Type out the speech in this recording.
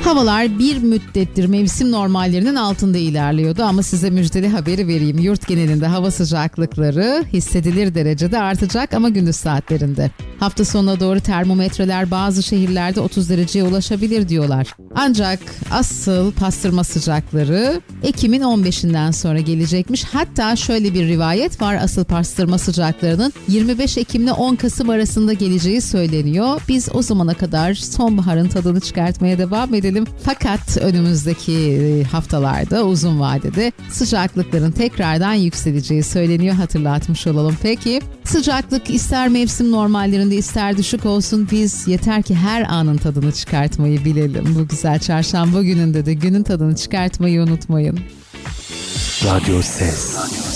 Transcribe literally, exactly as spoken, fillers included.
Havalar bir müddettir mevsim normallerinin altında ilerliyordu ama size müjdeli haberi vereyim. Yurt genelinde hava sıcaklıkları hissedilir derecede artacak ama gündüz saatlerinde. Hafta sonuna doğru termometreler bazı şehirlerde otuz dereceye ulaşabilir diyorlar. Ancak asıl pastırma sıcakları Ekim'in on beşinden sonra gelecekmiş. Hatta şöyle bir rivayet var, asıl pastırma sıcaklarının yirmi beş Ekim ile on Kasım arasında geleceği söyleniyor. Biz o zamana kadar sonbaharın tadını çıkartmaya devam edelim. Fakat önümüzdeki haftalarda uzun vadede sıcaklıkların tekrardan yükseleceği söyleniyor, hatırlatmış olalım. Peki sıcaklık ister mevsim normallerinde ister düşük olsun, biz yeter ki her anın tadını çıkartmayı bilelim. Bu güzel çarşamba gününde de günün tadını çıkartmayı unutmayın. Radyo Ses.